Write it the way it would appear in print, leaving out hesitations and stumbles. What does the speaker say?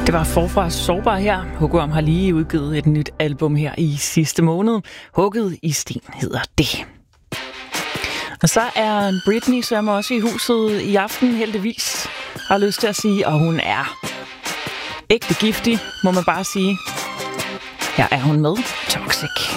Det var Forfra Sårbar her. Hugorm har lige udgivet et nyt album her i sidste måned. Hugget i sten hedder det. Og så er Britney sørme også i huset i aften, heldigvis. Har lyst til at sige, og hun er ægte giftig, må man bare sige. Her er hun med Toxic.